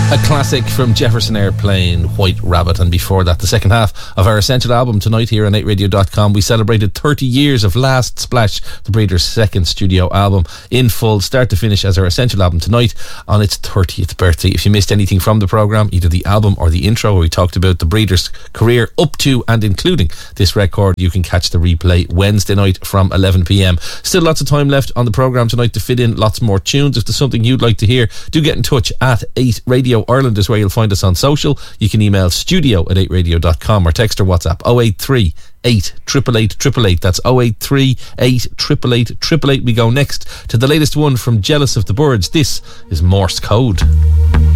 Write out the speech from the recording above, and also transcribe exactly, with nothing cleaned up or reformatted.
A classic from Jefferson Airplane, White Rabbit, and before that the second half of our Essential album tonight here on eight radio dot com. We celebrated thirty years of Last Splash, the Breeders' second studio album, in full, start to finish, as our Essential album tonight on its thirtieth birthday. If you missed anything from the programme, either the album or the intro where we talked about the Breeders' career up to and including this record, you can catch the replay Wednesday night from eleven p m. Still lots of time left on the programme tonight to fit in lots more tunes. If there's something you'd like to hear, do get in touch. At eight Radio Ireland is where you'll find us on social. You can email studio at eight radio dot com or text or WhatsApp oh eight three eight eight eight eight eight eight. That's oh eight three eight eight eight eight eight. We go next to the latest one from Jealous of the Birds. This is Morse Code.